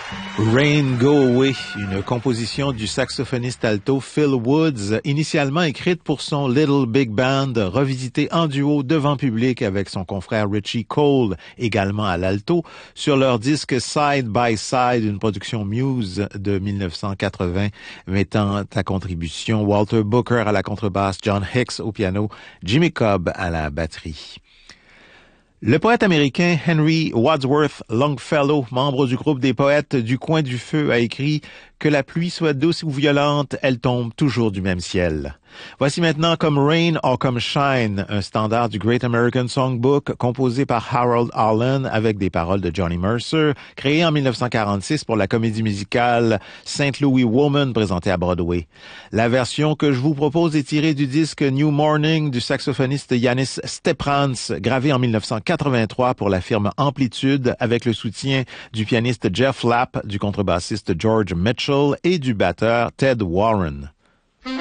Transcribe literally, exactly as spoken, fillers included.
Rain Go Away, une composition du saxophoniste alto Phil Woods, initialement écrite pour son Little Big Band, revisitée en duo devant public avec son confrère Richie Cole, également à l'alto, sur leur disque Side by Side, une production Muse de dix-neuf cent quatre-vingts, mettant à contribution Walter Booker à la contrebasse, John Hicks au piano, Jimmy Cobb à la batterie. Le poète américain Henry Wadsworth Longfellow, membre du groupe des poètes du Coin du Feu, a écrit « Que la pluie soit douce ou violente, elle tombe toujours du même ciel ». Voici maintenant Comme Rain or Come Shine, un standard du Great American Songbook composé par Harold Arlen avec des paroles de Johnny Mercer, créé en dix-neuf cent quarante-six pour la comédie musicale Saint Louis Woman présentée à Broadway. La version que je vous propose est tirée du disque New Morning du saxophoniste Yanis Steprans, gravé en dix-neuf cent quatre-vingt-trois pour la firme Amplitude avec le soutien du pianiste Jeff Lapp, du contrebassiste George Mitchell et du batteur Ted Warren.